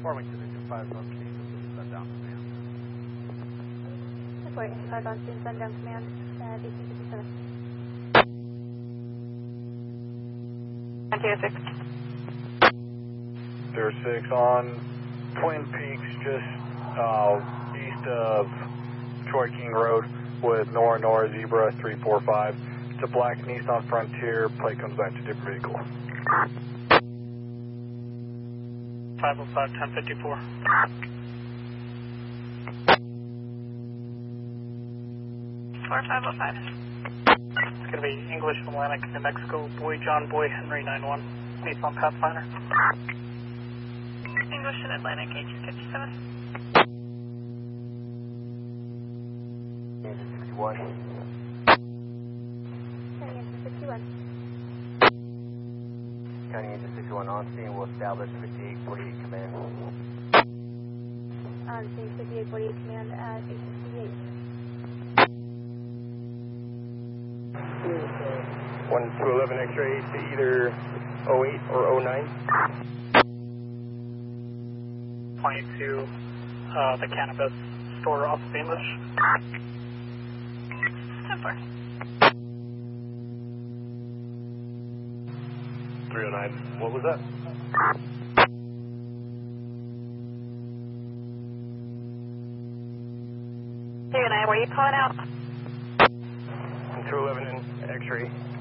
Farmington, Engine 5 North King, this is Sundown Command. Support, 5 on scene, Sundown Command, DC-57. 06. 06 on Twin Peaks, just east of Troy King Road with Nora Zebra 345. It's a black Nissan Frontier, plate comes back to different vehicle. 505, 1054. 4505. It's going to be English Atlantic, New Mexico, Boy John Boy Henry 91, Nissan Pathfinder. English and Atlantic, 1857. 61. County Engine 61. County Engine 61 on scene, will establish 5848 command. On scene, 5848 command, 868. 1211 X-ray to either 08 or 09. 22, the cannabis store off of English. 10-4. 309, what was that? 2-9, where are you calling out? 211 X-ray.